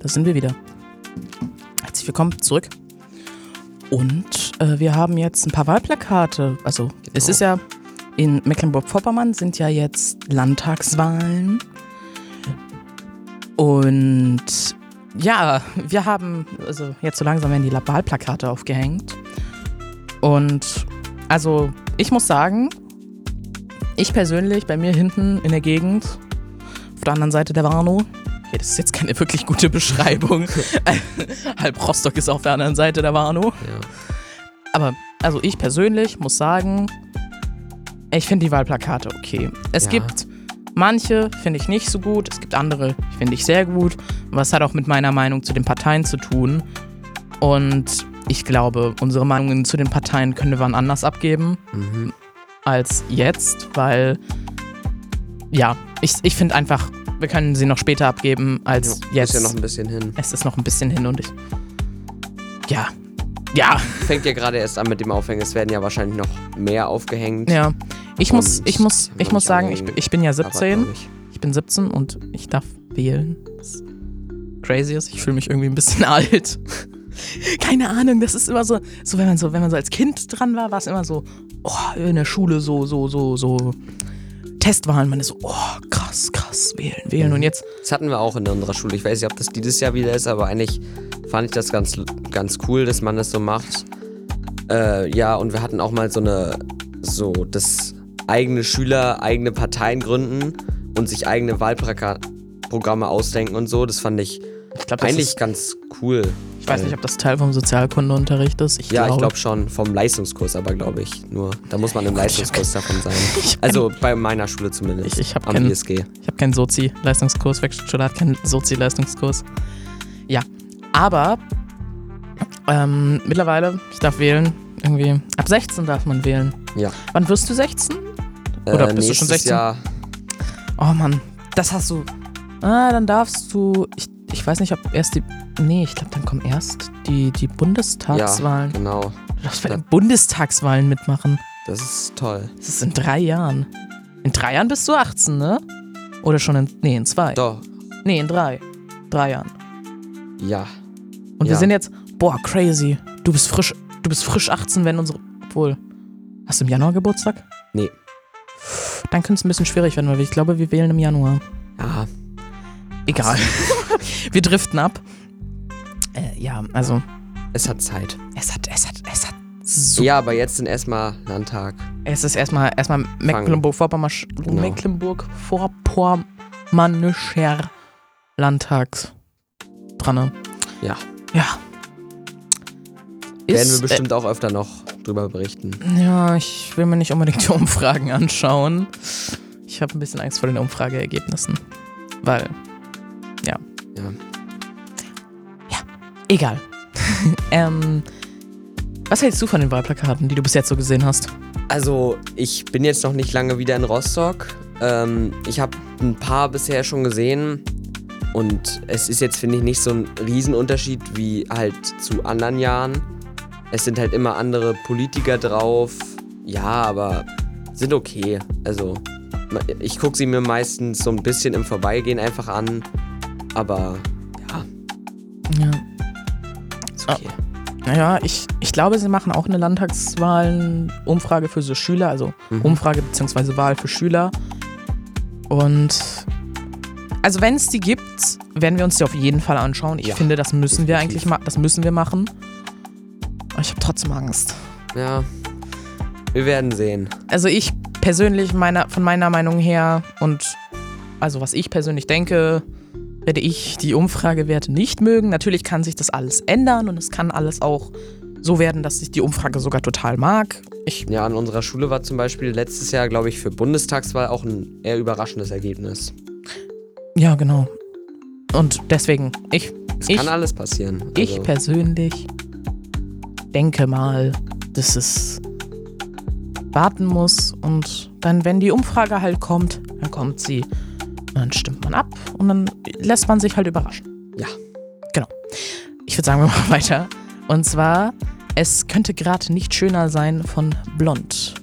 da sind wir wieder. Herzlich willkommen zurück. Und wir haben jetzt ein paar Wahlplakate. Also es ist ja, in Mecklenburg-Vorpommern sind ja jetzt Landtagswahlen. Und ja, wir haben, also jetzt so langsam werden die Wahlplakate aufgehängt. Und also ich muss sagen, ich persönlich, bei mir hinten in der Gegend, auf der anderen Seite der Warnow, okay, das ist jetzt keine wirklich gute Beschreibung. Halb Rostock ist auf der anderen Seite der Warnow. Ja. Aber also ich persönlich muss sagen, ich finde die Wahlplakate okay. Es gibt manche, finde ich nicht so gut, es gibt andere, finde ich sehr gut. Was hat auch mit meiner Meinung zu den Parteien zu tun. Und ich glaube, unsere Meinungen zu den Parteien können wir wann anders abgeben als jetzt, weil ja, ich finde einfach, wir können sie noch später abgeben als jetzt. Ist ja noch ein bisschen hin. Es ist noch ein bisschen hin und ja. Fängt ja gerade erst an mit dem Aufhängen. Es werden ja wahrscheinlich noch mehr aufgehängt. Ja, ich muss sagen, ich bin ja 17. Ich bin 17 und ich darf wählen. Was crazy ist. Ich fühle mich irgendwie ein bisschen alt. Keine Ahnung, das ist immer so wenn man so als Kind dran war es immer so, in der Schule so Testwahlen, man ist so, krass, wählen und jetzt. Das hatten wir auch in unserer Schule. Ich weiß nicht, ob das dieses Jahr wieder ist, aber eigentlich fand ich das ganz cool, dass man das so macht. Ja, und wir hatten auch mal das eigene Schüler, eigene Parteien gründen und sich eigene Wahlprogramme ausdenken und so. Das fand ich eigentlich ganz cool. Ich weiß nicht, ob das Teil vom Sozialkundeunterricht ist. Ich glaube schon, vom Leistungskurs, aber glaube ich nur. Da muss man im Leistungskurs davon sein. Also bei meiner Schule zumindest. Ich habe keinen Sozi-Leistungskurs, Werkstattschule hat keinen Sozi-Leistungskurs. Ja, aber mittlerweile, ich darf wählen, irgendwie. Ab 16 darf man wählen. Ja. Wann wirst du 16? Oder bist du schon 16? Jahr. Oh Mann, das hast du. Dann darfst du. Ich weiß nicht, ob erst ich glaube, dann kommen erst die Bundestagswahlen. Ja, genau. Du darfst bei den Bundestagswahlen mitmachen. Das ist toll. Das ist in 3 Jahren. In 3 Jahren bist du 18, ne? Oder schon in 2? Doch. Nee, in 3. 3 Jahren. Ja. Und wir sind jetzt, crazy. Du bist frisch 18, wenn obwohl. Hast du im Januar Geburtstag? Nee. Dann könnte es ein bisschen schwierig werden, weil ich glaube, wir wählen im Januar. Ja. Egal. Wir driften ab. Ja, also. Es hat Zeit. Es hat so. Ja, aber jetzt sind erstmal Landtag. Es ist erstmal Mecklenburg-Vorpommernischer Landtag dran. Ja. Ja. Werden wir bestimmt auch öfter noch drüber berichten. Ja, ich will mir nicht unbedingt die Umfragen anschauen. Ich habe ein bisschen Angst vor den Umfrageergebnissen. Weil, ja, egal. Was hältst du von den Wahlplakaten, die du bis jetzt so gesehen hast? Also, ich bin jetzt noch nicht lange wieder in Rostock. Ich habe ein paar bisher schon gesehen. Und es ist jetzt, finde ich, nicht so ein Riesenunterschied wie halt zu anderen Jahren. Es sind halt immer andere Politiker drauf. Ja, aber sind okay. Also, ich gucke sie mir meistens so ein bisschen im Vorbeigehen einfach an. Aber, Ja. Ist okay. Naja, ich glaube, sie machen auch eine Landtagswahlen-Umfrage für so Schüler, also Umfrage bzw. Wahl für Schüler. Und also wenn es die gibt, werden wir uns die auf jeden Fall anschauen. Ich finde, das müssen wir eigentlich machen. Aber ich habe trotzdem Angst. Ja, wir werden sehen. Also ich persönlich, von meiner Meinung her und also was ich persönlich denke, werde ich die Umfragewerte nicht mögen. Natürlich kann sich das alles ändern und es kann alles auch so werden, dass ich die Umfrage sogar total mag. Ja, an unserer Schule war zum Beispiel letztes Jahr, glaube ich, für Bundestagswahl auch ein eher überraschendes Ergebnis. Ja, genau. Und deswegen, Es kann alles passieren. Also, ich persönlich denke mal, dass es warten muss und dann, wenn die Umfrage halt kommt, dann kommt sie. Dann stimmt man ab und dann lässt man sich halt überraschen. Ja. Genau. Ich würde sagen, wir machen weiter. Und zwar, es könnte gerade nicht schöner sein von Blond.